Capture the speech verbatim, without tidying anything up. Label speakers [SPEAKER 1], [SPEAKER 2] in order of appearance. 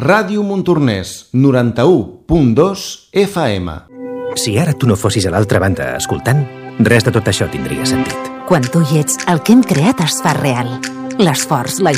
[SPEAKER 1] Ràdio Montornès, noranta-u punt dos F M.
[SPEAKER 2] Si ara tu no fossis a l'altra banda escoltant, res de tot això tindria sentit.
[SPEAKER 3] Quan tu hi ets, el que hem creat es fa real. L'esforç, la